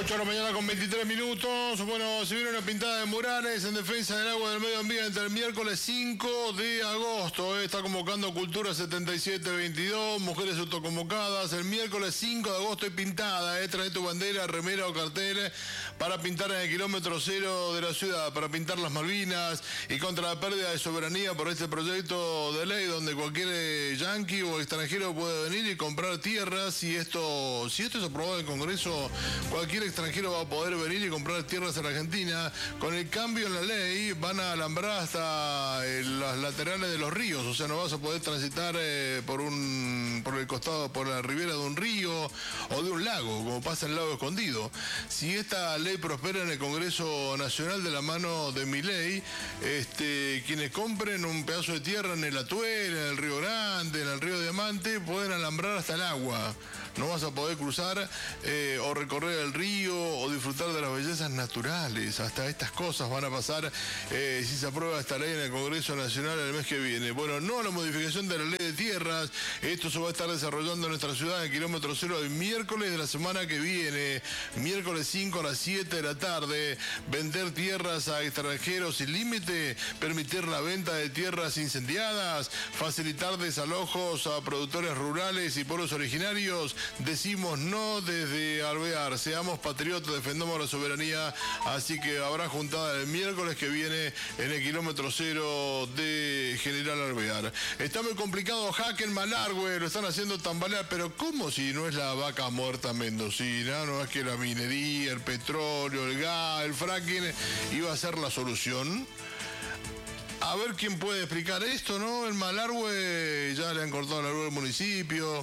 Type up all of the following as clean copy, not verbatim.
8 de la mañana con 23 minutos. Bueno, se viene una pintada de murales en defensa del agua del medio ambiente el miércoles 5 de agosto. Está convocando Cultura 7722, mujeres autoconvocadas. El miércoles 5 de agosto hay pintada. Trae tu bandera, remera o cartel para pintar en el kilómetro cero de la ciudad, para pintar las Malvinas y contra la pérdida de soberanía por este proyecto de ley donde cualquier yanqui o extranjero puede venir y comprar tierras. Si esto es aprobado en el Congreso, cualquier extranjero va a poder venir y comprar tierras en Argentina. Con el cambio en la ley van a alambrar hasta las laterales de los ríos, o sea, no vas a poder transitar por el costado, por la ribera de un río o de un lago, como pasa en el Lago Escondido. Si esta ley prospera en el Congreso Nacional de la mano de Milei, quienes compren un pedazo de tierra en el Atuel, en el Río Grande, en el Río Diamante, pueden alambrar hasta el agua. No vas a poder cruzar o recorrer el río o disfrutar de las bellezas naturales. Hasta estas cosas van a pasar si se aprueba esta ley en el Congreso Nacional el mes que viene. Bueno, no a la modificación de la ley de tierras. Esto se va a estar desarrollando en nuestra ciudad en el kilómetro cero el miércoles de la semana que viene. Miércoles 5 a las 7 de la tarde. Vender tierras a extranjeros sin límite. Permitir la venta de tierras incendiadas. Facilitar desalojos a productores rurales y pueblos originarios. Decimos no desde Alvear. Seamos patriotas, defendamos la soberanía. Así que habrá juntada el miércoles que viene en el kilómetro cero de General Alvear. Está muy complicado Jaque en Malargüe, lo están haciendo tambalear, pero ¿cómo si no es la vaca muerta mendocina? No es que la minería, el petróleo, el gas, el fracking iba a ser la solución. A ver quién puede explicar esto, ¿no? En Malargüe ya le han cortado la luz al municipio.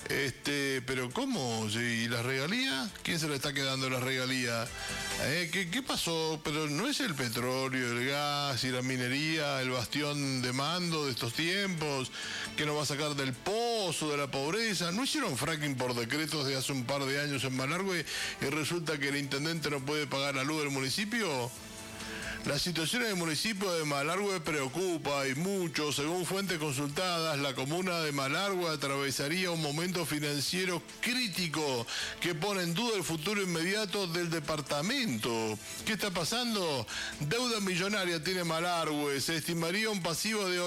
Pero ¿cómo? ¿Y las regalías? ¿Quién se le está quedando las regalías? ¿Qué pasó? Pero no es el petróleo, el gas y la minería el bastión de mando de estos tiempos, que nos va a sacar del pozo, de la pobreza. ¿No hicieron fracking por decretos de hace un par de años en Malargüe y resulta que el intendente no puede pagar la luz del municipio? La situación en el municipio de Malargüe preocupa y mucho. Según fuentes consultadas, la comuna de Malargüe atravesaría un momento financiero crítico que pone en duda el futuro inmediato del departamento. ¿Qué está pasando? Deuda millonaria tiene Malargüe. Se estimaría un pasivo de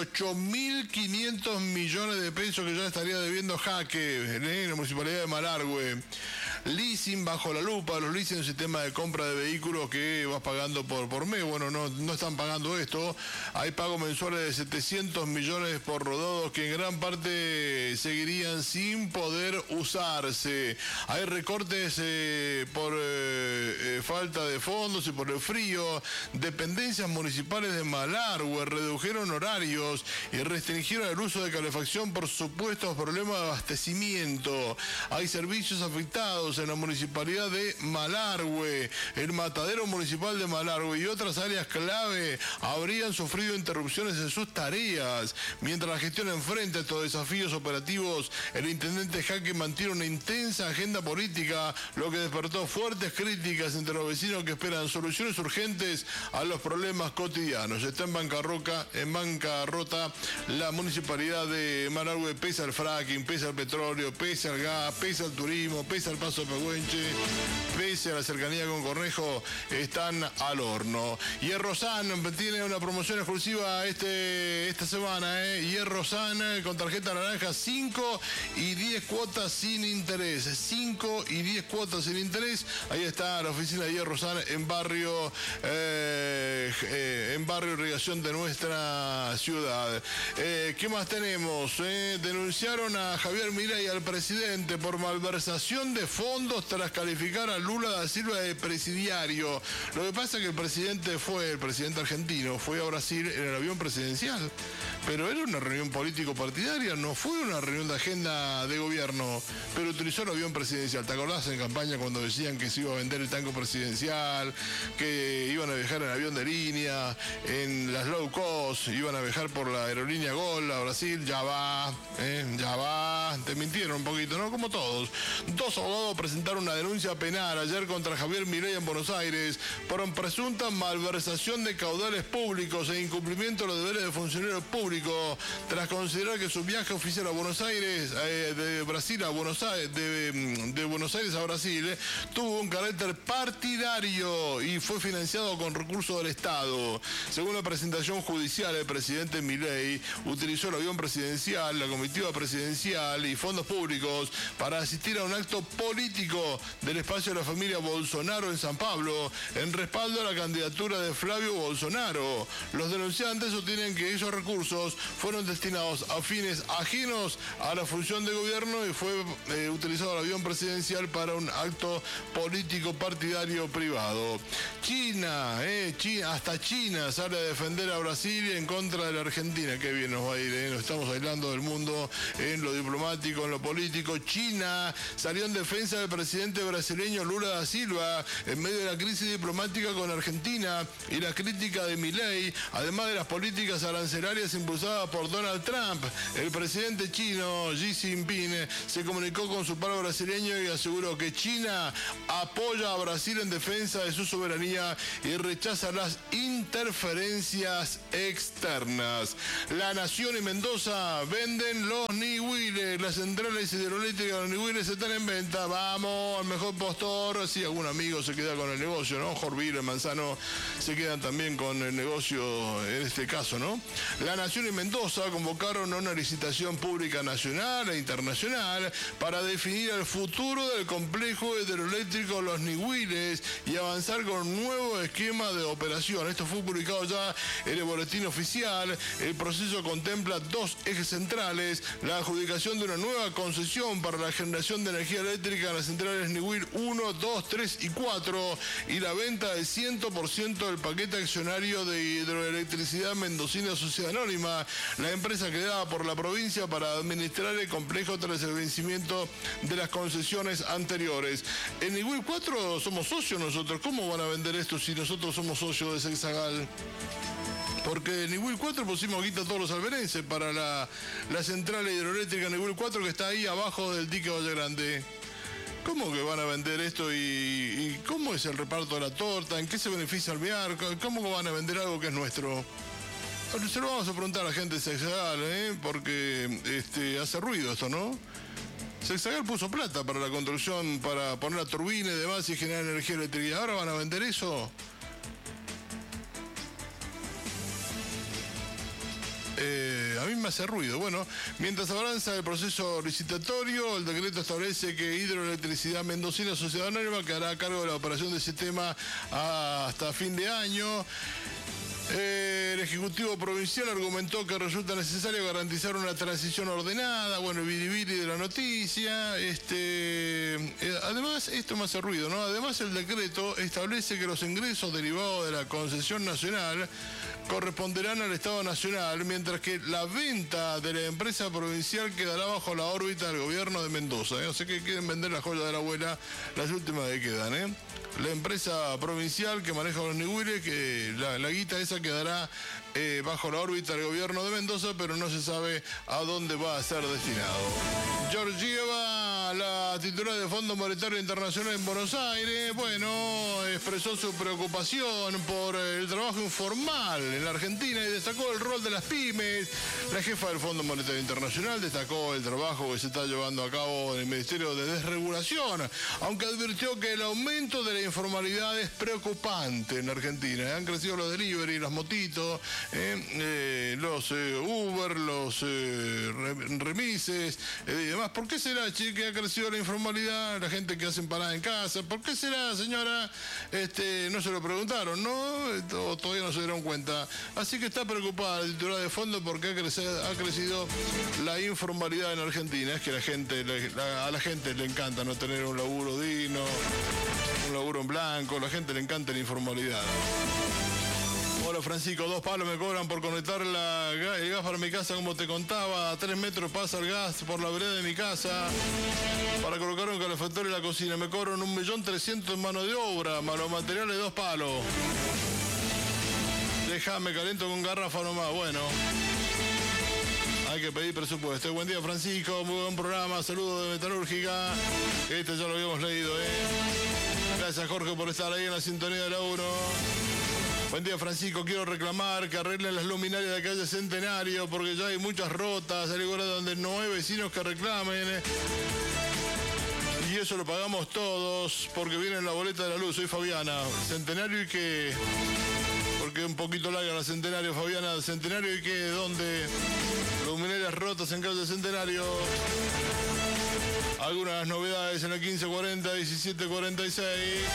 8.500 millones de pesos que ya estaría debiendo Jaque en la municipalidad de Malargüe. Leasing bajo la lupa. Los leasing es un sistema de compra de vehículos que vas pagando por mes. Bueno, no están pagando esto. Hay pagos mensuales de 700 millones por rodados que en gran parte seguirían sin poder usarse. Hay recortes por falta de fondos y por el frío. Dependencias municipales de Malargüe redujeron horarios y restringieron el uso de calefacción por supuestos problemas de abastecimiento. Hay servicios afectados en la municipalidad de Malargüe, el matadero municipal de Malargüe y otras áreas clave habrían sufrido interrupciones en sus tareas. Mientras la gestión enfrenta estos desafíos operativos, el intendente Jaque mantiene una intensa agenda política, lo que despertó fuertes críticas entre los vecinos que esperan soluciones urgentes a los problemas cotidianos. Está en bancarrota la municipalidad de Malargüe, pese al fracking, pese al petróleo, pese al gas, pese al turismo, pese al paso de Pehuenche, pese a la cercanía con Cornejo, están al horno. Hierro San tiene una promoción exclusiva esta semana. Hierro San con tarjeta naranja, 5 y 10 cuotas sin interés. 5 y 10 cuotas sin interés. Ahí está la oficina de Hierro San en barrio Irrigación de nuestra ciudad. ¿Qué más tenemos? Denunciaron a Javier Milei, al presidente, por malversación de fondos tras calificar a Lula da Silva de presidiario. Lo que pasa es que el presidente argentino fue a Brasil en el avión presidencial, pero era una reunión político-partidaria, no fue una reunión de agenda de gobierno, pero utilizó el avión presidencial. ¿Te acordás en campaña cuando decían que se iba a vender el tanque presidencial, que iban a viajar en avión de línea, en las low cost, iban a viajar por la aerolínea Gol a Brasil? Ya va, te mintieron un poquito, ¿no? Como todos. 2 abogados presentaron una denuncia penal ayer contra Javier Milei en Buenos Aires por presunta malversación de caudales públicos e incumplimiento de los deberes de funcionarios públicos, tras considerar que su viaje oficial a Buenos Aires, de Brasil a Buenos Aires, de Buenos Aires a Brasil, tuvo un carácter partidario y fue financiado con recursos del Estado. Según la presentación judicial, el presidente Milei utilizó el avión presidencial, la comitiva presidencial y fondos públicos para asistir a un acto político del espacio de la familia Bolsonaro en San Pablo, en respaldo a la candidatura de Flavio Bolsonaro. Los denunciantes sostienen que esos recursos fueron destinados a fines ajenos a la función de gobierno y fue utilizado el avión presidencial para un acto político partidario privado. China, hasta China sale a defender a Brasil en contra de la Argentina. Qué bien nos va a ir, nos estamos aislando del mundo en lo diplomático, en lo político. China salió en defensa del presidente brasileño Lula da Silva en medio de la crisis diplomática con Argentina y la crítica de Milei, además de las políticas arancelarias impulsadas por Donald Trump. El presidente chino Xi Jinping se comunicó con su par brasileño y aseguró que China apoya a Brasil en defensa de su soberanía y rechaza las interferencias externas. La Nación y Mendoza venden los Ñihuiles. Las centrales hidroeléctricas de los Ñihuiles están en venta. Vamos, al mejor postor. Si algún amigo se queda con el negocio, ¿no? Jorvil, Manzano se quedan también con el negocio en este caso, ¿no? La Nación y Mendoza convocaron a una licitación pública nacional e internacional para definir el futuro del complejo hidroeléctrico Los Ñihuiles y avanzar con un nuevo esquema de operación. Esto fue publicado ya en el boletín oficial. El proceso contempla dos ejes centrales: la adjudicación de una nueva concesión para la generación de energía eléctrica en las centrales Ñihuil 1, 2, 3 y 4 y la venta del 100% del paquete accionario de hidroelectricidad mendocina Sociedad Anónima, la empresa creada por la provincia para administrar el complejo tras el vencimiento de las concesiones anteriores. En Ñihuil 4 somos socios nosotros. ¿Cómo van a vender esto si nosotros somos socios de Sexagal? Porque en Ñihuil 4 pusimos guita a todos los alberenses para la central hidroeléctrica Ñihuil 4 que está ahí abajo del dique Valle Grande. ¿Cómo que van a vender esto y cómo es el reparto de la torta? ¿En qué se beneficia el BIAR? ¿Cómo van a vender algo que es nuestro? Se lo vamos a preguntar a la gente de Sexagal, porque hace ruido esto, ¿no? Sexagal puso plata para la construcción, para poner la turbina y demás y generar energía eléctrica. ¿Y ahora van a vender eso? A mí me hace ruido. Bueno, mientras avanza el proceso licitatorio, el decreto establece que Hidroelectricidad Mendocina Sociedad Anónima quedará a cargo de la operación del sistema hasta fin de año. El Ejecutivo Provincial argumentó que resulta necesario garantizar una transición ordenada. Bueno, el biribiri de la noticia. Además, esto me hace ruido, ¿no? Además, el decreto establece que los ingresos derivados de la concesión nacional corresponderán al Estado Nacional, mientras que la venta de la empresa provincial quedará bajo la órbita del gobierno de Mendoza. O sea que quieren vender la joya de la abuela, las últimas que quedan, La empresa provincial que maneja los Ñihuiles, que la guita esa quedará bajo la órbita del gobierno de Mendoza, pero no se sabe a dónde va a ser destinado. Georgieva, la titular del Fondo Monetario Internacional en Buenos Aires, expresó su preocupación por el trabajo informal en la Argentina y destacó el rol de las pymes. La jefa del Fondo Monetario Internacional destacó el trabajo que se está llevando a cabo en el Ministerio de Desregulación, aunque advirtió que el aumento de la informalidad es preocupante en Argentina. Han crecido los delivery, las motitos, los Uber, los remises y demás. ¿Por qué será, que ha crecido la informalidad? La gente que hace empanada en casa. ¿Por qué será, señora? No se lo preguntaron, ¿no? O todavía no se dieron cuenta. Así que está preocupada la titular de fondo porque ha crecido la informalidad en Argentina. Es que a la gente le encanta no tener un laburo digno, un laburo en blanco. A la gente le encanta la informalidad. Hola Francisco, 2 palos me cobran por conectar el gas para mi casa, como te contaba. A 3 metros pasa el gas por la vereda de mi casa para colocar un calefactor en la cocina. Me cobran 1.300.000 en mano de obra, más los materiales 2 palos. Déjame, calento con garrafa nomás. Bueno, Hay que pedir presupuesto. Buen día, Francisco. Muy buen programa. Saludos de Metalúrgica. Este ya lo habíamos leído, Gracias, Jorge, por estar ahí en la sintonía de la 1. Buen día, Francisco. Quiero reclamar que arreglen las luminarias de calle Centenario porque ya hay muchas rotas. Hay lugares donde no hay vecinos que reclamen. Y eso lo pagamos todos porque viene en la boleta de la luz. Soy Fabiana. Centenario y que... Porque un poquito larga la Centenario, Fabiana. Centenario y que... ¿Dónde? Luminarias rotas en calle Centenario. Algunas novedades en el 1540, 1746.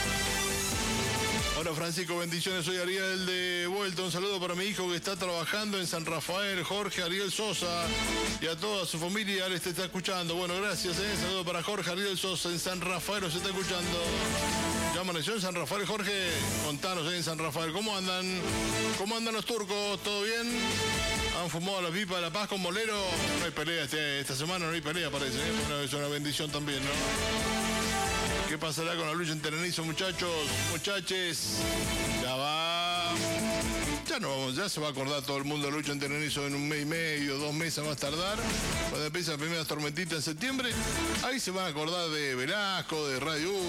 Hola, Francisco, bendiciones. Soy Ariel de vuelta. Un saludo para mi hijo que está trabajando en San Rafael, Jorge Ariel Sosa, y a toda su familia les está escuchando. Bueno, gracias. Saludo para Jorge Ariel Sosa en San Rafael, nos está escuchando. ¿Ya amaneció en San Rafael, Jorge? Contanos en San Rafael. ¿Cómo andan? ¿Cómo andan los turcos? ¿Todo bien? ¿Han fumado la pipa de La Paz con bolero? No hay pelea esta semana, no hay pelea, parece. Bueno, es una bendición también, ¿no? ¿Qué pasará con la lucha en Tenerife, muchachos? Muchaches, ya va. Ya se va a acordar todo el mundo de la lucha en Tenerife en un mes y medio, 2 meses más tardar. Cuando empieza la primera tormentita en septiembre, ahí se van a acordar de Velasco, de Radio 1,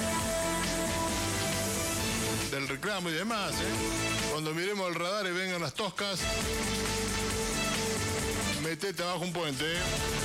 del reclamo y demás, Cuando miremos el radar y vengan las toscas, metete abajo un puente,